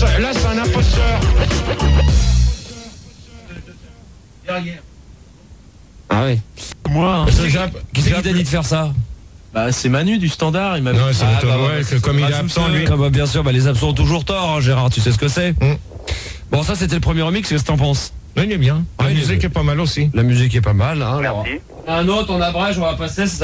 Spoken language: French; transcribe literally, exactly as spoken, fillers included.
là c'est un imposteur. Ah oui. Moi, Qu'est-ce qui t'a dit de faire ça? bah c'est Manu du Standard, il m'a. Non, ça Ah, m'étonne, bah, ouais, bah, que comme il est absent, lui. Ah bah bien sûr, bah les absents ont toujours tort, hein, Gérard, tu sais ce que c'est. Mm. Bon, ça c'était le premier remix, qu'est-ce que t'en penses? Non, il est bien. Ah, La il est musique bien. est pas mal aussi. La musique est pas mal, hein. Merci. Un autre, on abrège, on va passer, ça